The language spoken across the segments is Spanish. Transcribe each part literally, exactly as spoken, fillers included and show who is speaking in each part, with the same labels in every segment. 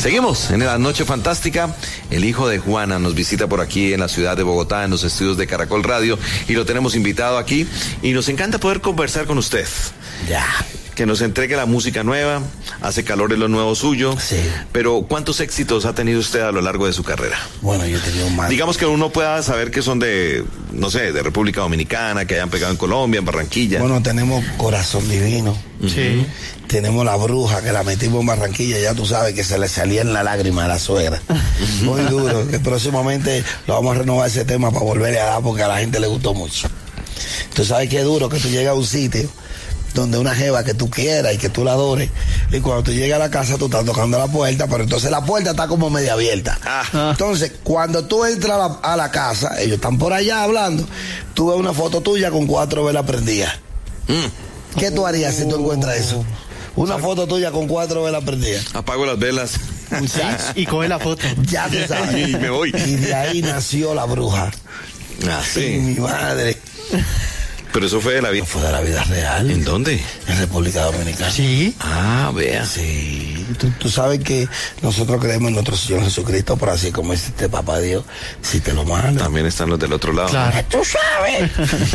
Speaker 1: Seguimos en la Noche Fantástica. El hijo de Juana nos visita por aquí en la ciudad de Bogotá, en los estudios de Caracol Radio, y lo tenemos invitado aquí. Y nos encanta poder conversar con usted.
Speaker 2: Ya.
Speaker 1: Que nos entregue la música nueva. Hace calor en lo nuevo suyo.
Speaker 2: Sí.
Speaker 1: Pero ¿cuántos éxitos ha tenido usted a lo largo de su carrera?
Speaker 2: Bueno, yo he tenido más.
Speaker 1: Digamos que uno pueda saber que son de, no sé, de República Dominicana, que hayan pegado en Colombia, en Barranquilla.
Speaker 2: Bueno, tenemos Corazón Divino.
Speaker 1: Sí.
Speaker 2: Tenemos La Bruja, que la metimos en Barranquilla, ya tú sabes que se le salía en la lágrima a la suegra. Muy duro, que próximamente lo vamos a renovar ese tema para volverle a dar, porque a la gente le gustó mucho. Tú sabes que es duro que tú llegas a un sitio donde una jeva que tú quieras y que tú la adores, y cuando tú llegas a la casa tú estás tocando la puerta, pero entonces la puerta está como media abierta. Ah. Entonces, cuando tú entras a la, a la casa, ellos están por allá hablando, tú ves una foto tuya con cuatro velas prendidas. Mm. ¿Qué tú harías si tú encuentras eso? Una foto tuya con cuatro velas prendidas.
Speaker 1: Apago las velas.
Speaker 2: Muchachos.
Speaker 3: Y coge la foto.
Speaker 2: Ya tú sabes.
Speaker 1: Y me voy.
Speaker 2: Y de ahí nació La Bruja.
Speaker 1: Ah, sí.
Speaker 2: Y mi madre.
Speaker 1: Pero eso fue de la vida.
Speaker 2: Fue de la vida real.
Speaker 1: ¿En dónde?
Speaker 2: En República Dominicana.
Speaker 3: Sí.
Speaker 1: Ah, vea.
Speaker 2: Sí. Tú, tú sabes que nosotros creemos en nuestro Señor Jesucristo, por así como existe Papá Dios, si te lo manda.
Speaker 1: También están los del otro lado.
Speaker 3: Claro.
Speaker 2: Tú sabes.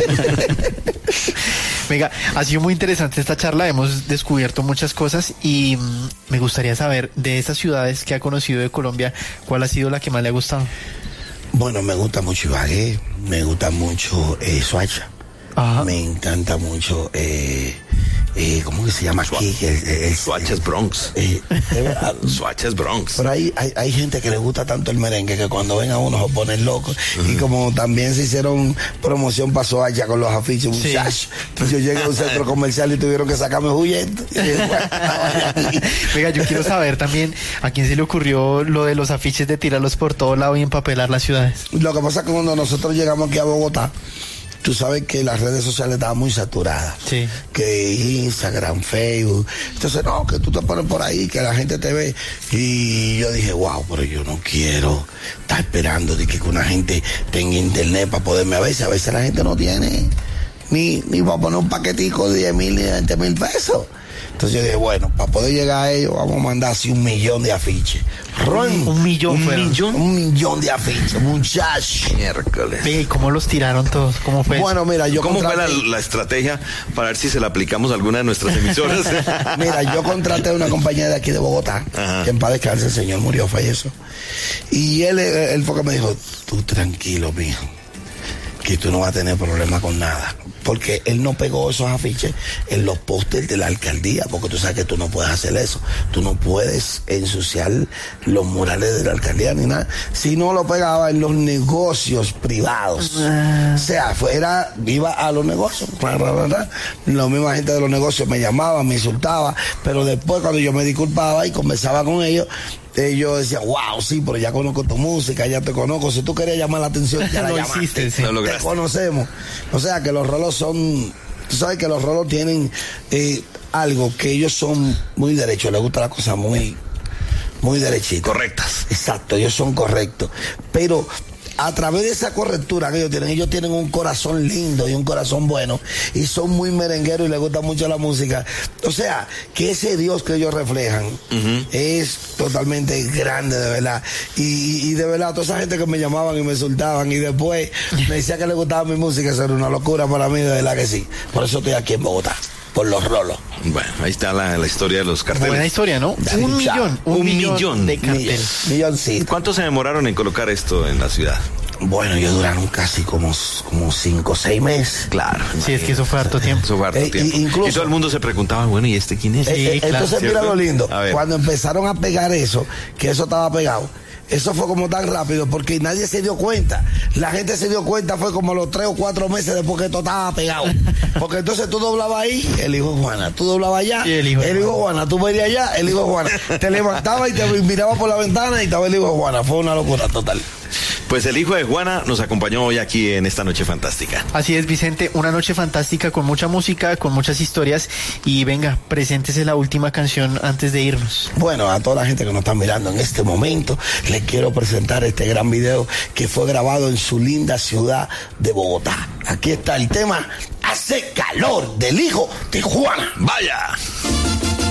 Speaker 3: Venga, ha sido muy interesante esta charla, hemos descubierto muchas cosas y mmm, me gustaría saber de esas ciudades que ha conocido de Colombia, ¿cuál ha sido la que más le ha gustado?
Speaker 2: Bueno, me gusta mucho Ibagué, me gusta mucho eh, Soacha. Ajá. Me encanta mucho, eh, eh, ¿cómo que se llama aquí?
Speaker 1: Soacha es Bronx.
Speaker 2: Eh,
Speaker 1: Soacha es Bronx.
Speaker 2: Pero hay, hay, hay gente que le gusta tanto el merengue que cuando ven a uno se ponen locos. Uh-huh. Y como también se hicieron promoción para Soacha con los afiches,
Speaker 3: sí.
Speaker 2: muchachos. Entonces yo llegué a un centro comercial y tuvieron que sacarme huyendo.
Speaker 3: Venga, yo quiero saber también a quién se le ocurrió lo de los afiches de tirarlos por todo lado y empapelar las ciudades.
Speaker 2: Lo que pasa es que cuando nosotros llegamos aquí a Bogotá, tú sabes que las redes sociales estaban muy saturadas.
Speaker 3: Sí.
Speaker 2: Que Instagram, Facebook. Entonces, no, que tú te pones por ahí, que la gente te ve. Y yo dije, wow, pero yo no quiero estar esperando de que una gente tenga internet para poderme ver. A veces la gente no tiene ni, ni para poner un paquetico de diez mil ni de veinte mil pesos. Entonces yo dije, bueno, para poder llegar a ellos vamos a mandar así un millón de afiches.
Speaker 3: Un, un millón,
Speaker 2: un
Speaker 3: fueron.
Speaker 2: millón, un millón de afiches, muchachos.
Speaker 1: Miércoles.
Speaker 3: ¿Y cómo los tiraron todos? ¿Cómo fue?
Speaker 2: Bueno, mira, yo
Speaker 1: ¿Cómo
Speaker 2: contraté...
Speaker 1: fue la, la estrategia para ver si se la aplicamos a alguna de nuestras emisoras?
Speaker 2: Mira, yo contraté a una compañía de aquí de Bogotá, ajá, que en paz descanse, el señor murió, falleció. Y él, él fue que me dijo, tú tranquilo, mijo, que tú no vas a tener problema con nada. Porque él no pegó esos afiches en los pósters de la alcaldía, porque tú sabes que tú no puedes hacer eso. Tú no puedes ensuciar los murales de la alcaldía ni nada. Si no lo pegaba en los negocios privados. Uh. O sea, fuera, iba a los negocios. La misma gente de los negocios me llamaba, me insultaba, pero después cuando yo me disculpaba y conversaba con ellos, ellos decían, wow, sí, pero ya conozco tu música, ya te conozco. Si tú querías llamar la atención, ya la llamaste.
Speaker 3: Hiciste, sí.
Speaker 1: No
Speaker 2: te conocemos. O sea, que los rolos son... Tú sabes que los rolos tienen eh, algo, que ellos son muy derechos. Les gusta la cosa muy, muy derechita.
Speaker 1: Correctas.
Speaker 2: Exacto, ellos son correctos. Pero... a través de esa correctura que ellos tienen, ellos tienen un corazón lindo y un corazón bueno, y son muy merengueros y les gusta mucho la música. O sea, que ese Dios que ellos reflejan uh-huh. es totalmente grande, de verdad. Y, y de verdad, toda esa gente que me llamaban y me insultaban y después me decía que les gustaba mi música, eso era una locura para mí, de verdad que sí. Por eso estoy aquí en Bogotá, por los rolos.
Speaker 1: Bueno, ahí está la, la historia de los carteles.
Speaker 3: Buena historia, ¿no?
Speaker 2: Dale,
Speaker 3: un
Speaker 2: chao.
Speaker 3: millón, un,
Speaker 1: un
Speaker 3: millón,
Speaker 1: millón
Speaker 3: de carteles.
Speaker 2: Milloncito.
Speaker 1: ¿Cuánto se demoraron en colocar esto en la ciudad?
Speaker 2: Bueno, ellos duraron casi como, como cinco o seis meses.
Speaker 1: Claro.
Speaker 3: Sí, es que eso fue harto tiempo.
Speaker 1: Eso fue harto
Speaker 2: Eh,
Speaker 1: tiempo.
Speaker 2: y, incluso,
Speaker 1: y todo el mundo se preguntaba, bueno, ¿y este quién es?
Speaker 2: Eh,
Speaker 3: Sí,
Speaker 2: eh,
Speaker 3: claro,
Speaker 2: entonces,
Speaker 1: ¿cierto?
Speaker 2: mira lo lindo.
Speaker 1: A ver.
Speaker 2: Cuando empezaron a pegar eso, que eso estaba pegado, eso fue como tan rápido porque nadie se dio cuenta. La gente se dio cuenta fue como los tres o cuatro meses después que esto estaba pegado. Porque entonces tú doblabas ahí, el hijo de Juana. Tú doblabas allá,
Speaker 3: sí, el hijo de
Speaker 2: el hijo de Juana. Tú venías allá, el hijo de Juana. Te levantabas y te mirabas por la ventana y estaba el hijo de Juana. Fue una locura total.
Speaker 1: Pues el hijo de Juana nos acompañó hoy aquí en esta Noche Fantástica.
Speaker 3: Así es, Vicente, una noche fantástica con mucha música, con muchas historias. Y venga, preséntese la última canción antes de irnos.
Speaker 2: Bueno, a toda la gente que nos está mirando en este momento, les quiero presentar este gran video que fue grabado en su linda ciudad de Bogotá. Aquí está el tema Hace Calor, del hijo de Juana.
Speaker 1: ¡Vaya!